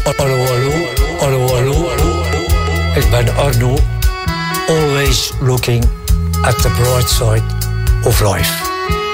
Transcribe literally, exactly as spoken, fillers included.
Hallo, hallo, hallo, hallo. Ik ben Arno. Always looking at the bright side of life.